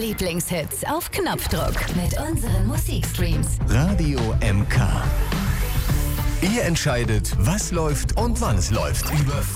Lieblingshits auf Knopfdruck mit unseren Musikstreams. Radio MK. Ihr entscheidet, was läuft und wann es läuft. Über